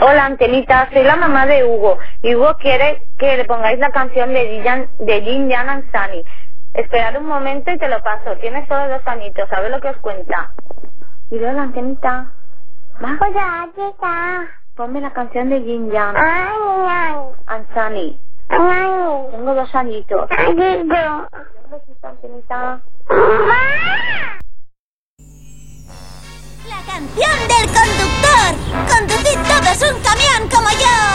Hola, Antenita, soy la mamá de Hugo. Y Hugo quiere que le pongáis la canción de Jin Jan and Sunny. Esperad un momento y te lo paso. Tienes solo 2 añitos, a ver lo que os cuenta. Y hola, Antenita. ¿Va? Hola, ¿qué está? Ponme la canción de Jin Jan Ay, and Sunny. ay, Tengo 2 añitos. ay, Un besito, Antenita. La canción del conductor. Conducid todos un camión como yo.